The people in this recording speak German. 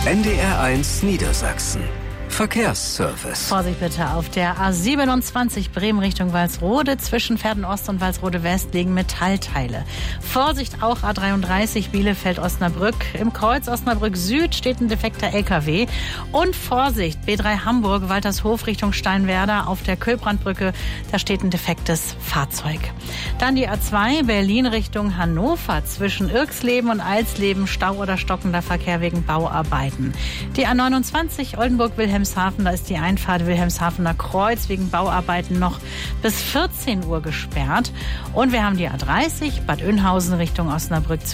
NDR1 Niedersachsen. Verkehrsservice. Vorsicht bitte auf der A27 Bremen Richtung Walsrode. Zwischen Verden-Ost und Walsrode-West liegen Metallteile. Vorsicht auch A33 Bielefeld-Osnabrück. Im Kreuz Osnabrück-Süd steht ein defekter LKW. Und Vorsicht, B3 Hamburg, Waltershof Richtung Steinwerder auf der Köhlbrandbrücke. Da steht ein defektes Fahrzeug. Dann die A2 Berlin Richtung Hannover. Zwischen Irxleben und Alsleben Stau oder stockender Verkehr wegen Bauarbeiten. Die A29 Oldenburg-Wilhelmshaven, da ist die Einfahrt Wilhelmshavener Kreuz wegen Bauarbeiten noch bis 14 Uhr gesperrt. Und wir haben die A30 Bad Oeynhausen Richtung Osnabrück